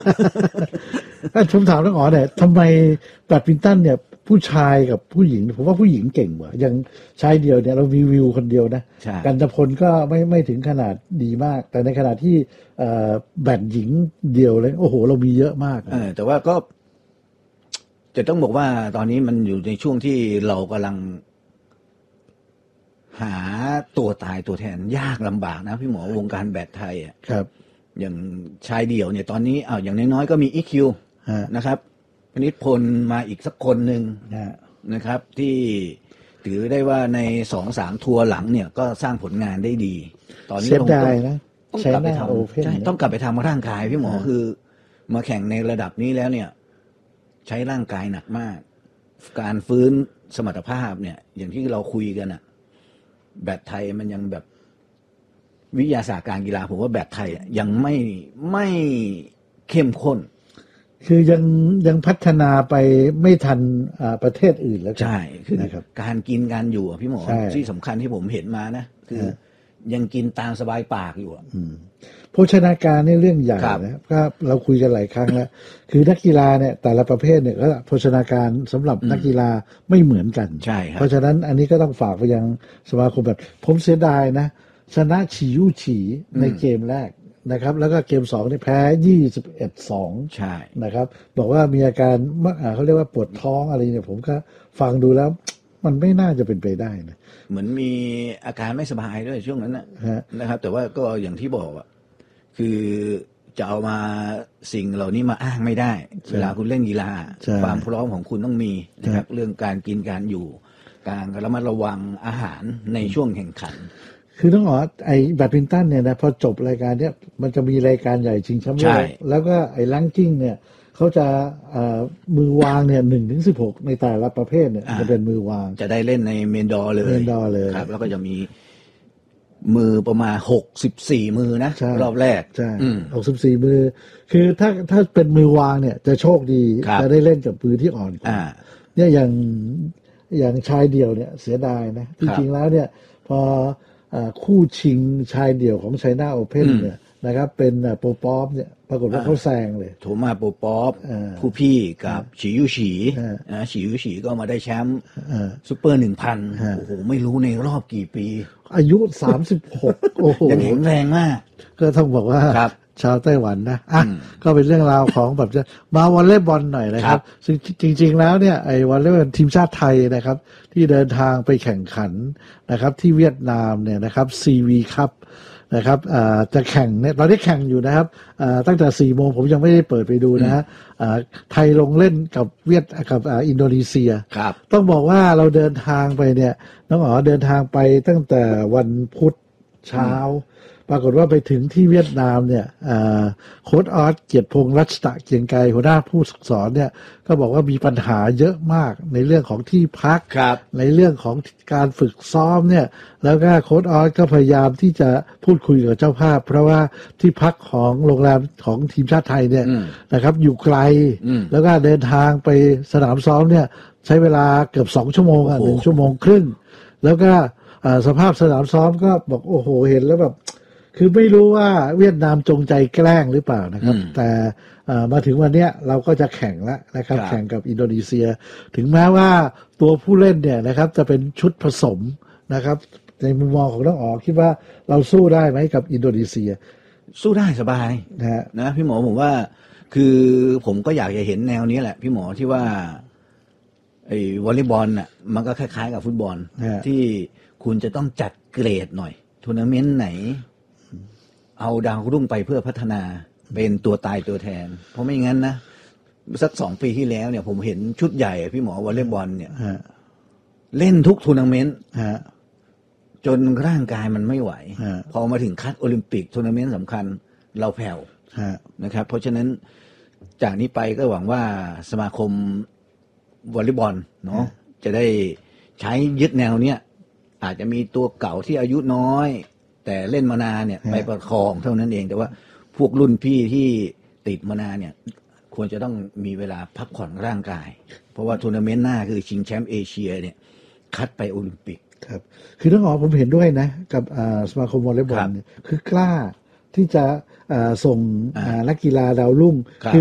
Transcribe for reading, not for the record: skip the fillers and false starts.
ถ้าผมถามน้องอ๋อเนี่ยทำไมแบดมินตันเนี่ยผู้ชายกับผู้หญิงผมว่าผู้หญิงเก่งกว่าอย่างชายเดียวเนี่ยเรามีวิวคนเดียวนะกันตพลก็ไม่ถึงขนาดดีมากแต่ในขณะที่แบดหญิงเดียวเลยโอ้โหเรามีเยอะมากแต่ว่าก็จะต้องบอกว่าตอนนี้มันอยู่ในช่วงที่เรากำลังหาตัวตายตัวแทนยากลำบากนะพี่หมอวงการแบดไทยอ่ะครับอย่างชายเดี่ยวเนี่ยตอนนี้อย่างน้อยๆก็มีอีคิวนะครับพนิษฐ์พลมาอีกสักคนหนึ่งนะครับที่ถือได้ว่าใน 2-3 ทัวร์หลังเนี่ยก็สร้างผลงานได้ดีตอนนี้ต้องกลับไปทำใช่ต้องกลับไปทำร่างกายพี่หมอคือมาแข่งในระดับนี้แล้วเนี่ยใช้ร่างกายหนักมากการฟื้นสมรรถภาพเนี่ยอย่างที่เราคุยกันอะแบดไทยมันยังแบบวิทยาศาสตร์การกีฬาผมว่าแบดไทยยังไม่เข้มข้นคือยังพัฒนาไปไม่ทันประเทศอื่นแล้วใช่คือการกินการอยู่พี่หมอที่สำคัญที่ผมเห็นมานะคือยังกินตามสบายปากอยู่โภชนาการนี่เรื่องใหญ่นะครับก็เราคุยกันหลายครั้งแล้วคือนักกีฬาเนี่ยแต่ละประเภทเนี่ยก็โภชนาการสำหรับนักกีฬาไม่เหมือนกันใช่เพราะฉะนั้นอันนี้ก็ต้องฝากไปยังสมาคมแบบผมเสียดายนะชนะฉี่ยู่ฉี่ในเกมแรกนะครับแล้วก็เกม2นี่แพ้21-2 ใช่นะครับบอกว่ามีอาการเขาเรียกว่าปวดท้องอะไรเนี่ยผมก็ฟังดูแล้วมันไม่น่าจะเป็นไปได้นะเหมือนมีอาการไม่สบายด้วยช่วงนั้นนะครับแต่ว่าก็อย่างที่บอกอ่ะคือจะเอามาสิ่งเหล่านี้มาอ้างไม่ได้เวลาคุณเล่นกีฬาความพร้อมของคุณต้องมีนะครับเรื่องการกินการอยู่การระมัดระวังอาหารในช่วงแข่งขันคือต้องบอกไอ้แบดมินตันเนี่ยนะพอจบรายการเนี้ยมันจะมีรายการใหญ่ชิงแชมป์โลกแล้วก็ไอ้แรงกิ้งเนี่ยเขาจะมือวางเนี่ย1-16ในแต่ละประเภทเนี่ยจะเป็นมือวางจะได้เล่นในเมนดอร์เลยครับแล้วก็จะมีมือประมาณ64มือนะรอบแรกใช่64มือคือถ้าเป็นมือวางเนี่ยจะโชคดีจะได้เล่นกับมือที่อ่อนกว่าเนี่ยอย่างชายเดี่ยวเนี่ยเสียดายนะจริงๆแล้วเนี่ยพอคู่ชิงชายเดี่ยวของไชน่าโอเพ่นเนี่ยนะครับเป็นโปป๊อปเนี่ยปรากฏว่าเขาแซงเลยโทมัสโปป๊อปผู้พี่กับฉียูฉีฉียูฉีก็มาได้แชมป์ซุปเปอร์ 1,000 โอ้โหไม่รู้ในรอบกี่ปีอายุ36โอ้โหยังแข็งแรงมากก็ต้องบอกว่าชาวไต้หวันนะก็เป็นเรื่องราวของแบบจะมาวอลเลย์บอลหน่อยนะครับซึ่งจริงๆแล้วเนี่ยไอ้วอลเลย์บอลทีมชาติไทยนะครับที่เดินทางไปแข่งขันนะครับที่เวียดนามเนี่ยนะครับ CV ครับนะครับจะแข่งเนี่ยตอนนี้แข่งอยู่นะครับตั้งแต่ 4 โมงผมยังไม่ได้เปิดไปดูนะฮะไทยลงเล่นกับกับอินโดนีเซียต้องบอกว่าเราเดินทางไปเนี่ยน้องอ๋อเดินทางไปตั้งแต่วันพุธเช้าปรากฏว่าไปถึงที่เวียดนามเนี่ยโค้ชออสเกียรติพงษ์รัชตะเกียงไกรหัวหน้าผู้ฝึกสอนเนี่ยก็บอกว่ามีปัญหาเยอะมากในเรื่องของที่พักในเรื่องของการฝึกซ้อมเนี่ยแล้วก็โค้ชออสก็พยายามที่จะพูดคุยกับเจ้าภาพเพราะว่าที่พักของโรงแรมของทีมชาติไทยเนี่ยนะครับอยู่ไกลแล้วก็เดินทางไปสนามซ้อมเนี่ยใช้เวลาเกือบ2 ชั่วโมง1 ชั่วโมงครึ่งแล้วก็สภาพสนามซ้อมก็บอกโอ้โหเห็นแล้วแบบคือไม่รู้ว่าเวียดนามจงใจแกล้งหรือเปล่านะครับแต่มาถึงวันนี้เราก็จะแข่งแล้วนะครับแข่งกับอินโดนีเซียถึงแม้ว่าตัวผู้เล่นเนี่ยนะครับจะเป็นชุดผสมนะครับในมุมมองของน้องอ๋อคิดว่าเราสู้ได้ไหมกับอินโดนีเซียสู้ได้สบายนะพี่หมอผมว่าคือผมก็อยากจะเห็นแนวนี้แหละพี่หมอที่ว่าไอ้วอลเลย์บอลน่ะมันก็คล้ายๆกับฟุตบอลที่คุณจะต้องจัดเกรดหน่อยทัวร์นาเมนต์ไหนเอาดาวรุ่งไปเพื่อพัฒนาเป็นตัวตายตัวแทนเพราะไม่งั้นนะสัก2 ปีที่แล้วเนี่ยผมเห็นชุดใหญ่พี่หมอวอลเลย์บอลเนี่ยเล่นทุกทัวร์นาเมนต์จนร่างกายมันไม่ไหวพอมาถึงคัดโอลิมปิกทัวร์นาเมนต์สำคัญเราแผ่วนะครับเพราะฉะนั้นจากนี้ไปก็หวังว่าสมาคมวอลเลย์บอลเนาะจะได้ใช้ยึดแนวเนี้ยอาจจะมีตัวเก่าที่อายุน้อยแต่เล่นมานานเนี่ยไปประคองเท่านั้นเองแต่ว่าพวกรุ่นพี่ที่ติดมานานเนี่ยควรจะต้องมีเวลาพักผ่อนร่างกายเพราะว่าทัวร์นาเมนต์หน้าคือชิงแชมป์เอเชียเนี่ยคัดไปโอลิมปิกครับคือต้องบอกผมเห็นด้วยนะกับสมาคมวอลเลย์บอลเนี่ยคือกล้าที่จะส่งนักกีฬาดาวรุ่ง